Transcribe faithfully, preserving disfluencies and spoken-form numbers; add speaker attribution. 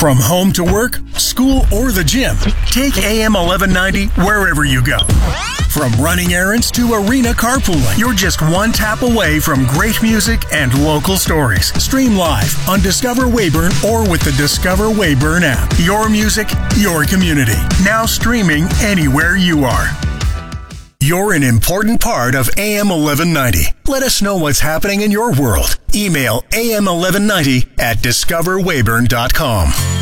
Speaker 1: From home to work, school, or the gym, take A M eleven ninety wherever you go. From running errands to arena carpooling, you're just one tap away from great music and local stories. Stream live on Discover Weyburn or with the Discover Weyburn app. Your music, your community. Now streaming anywhere you are. You're an important part of A M eleven ninety. Let us know what's happening in your world. Email A M eleven ninety at discover weyburn dot com.